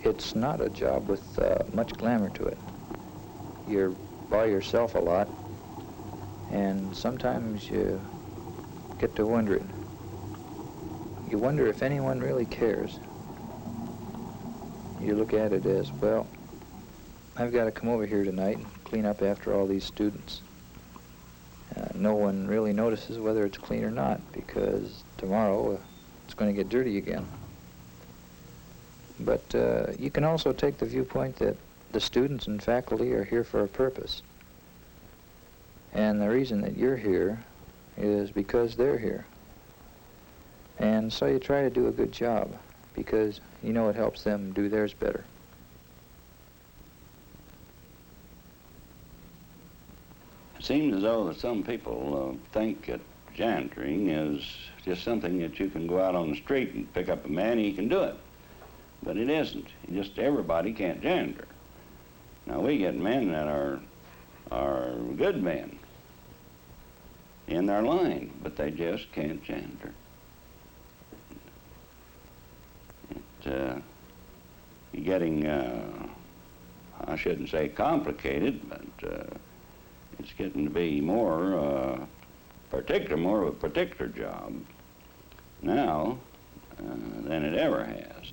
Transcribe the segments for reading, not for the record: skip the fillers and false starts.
it's not a job with much glamour to it. You're by yourself a lot, and sometimes you get to wondering. You wonder if anyone really cares. You look at it as, well, I've got to come over here tonight and clean up after all these students. No one really notices whether it's clean or not, because tomorrow it's going to get dirty again. But you can also take the viewpoint that the students and faculty are here for a purpose. And the reason that you're here is because they're here. And so you try to do a good job, because you know it helps them do theirs better. It seems as though that some people think that janitoring is just something that you can go out on the street and pick up a man, he can do it. But it isn't. Just everybody can't janitor. Now, we get men that are good men in their line, but they just can't janitor. It's getting, I shouldn't say complicated, but it's getting to be more of a particular job now than it ever has.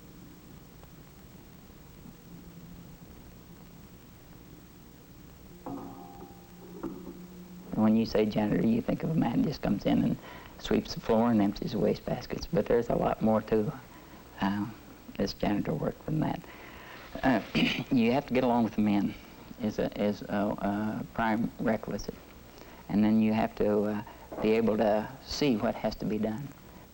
When you say janitor, you think of a man who just comes in and sweeps the floor and empties the waste baskets, but there's a lot more to this janitor work than that. You have to get along with the men is a prime requisite, and then you have to be able to see what has to be done.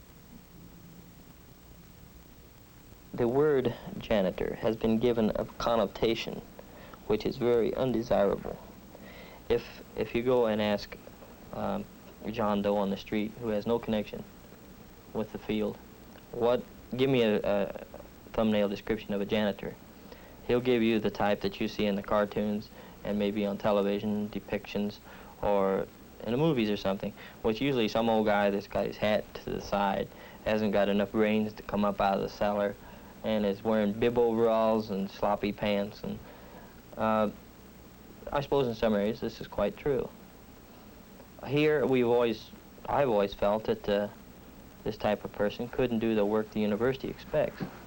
The word janitor has been given a connotation which is very undesirable. If you go and ask John Doe on the street, who has no connection with the field, give me a thumbnail description of a janitor. He'll give you the type that you see in the cartoons and maybe on television depictions or in the movies or something, which usually some old guy that's got his hat to the side, hasn't got enough brains to come up out of the cellar, and is wearing bib overalls and sloppy pants. And I suppose in some areas this is quite true. Here I've always felt that this type of person couldn't do the work the university expects.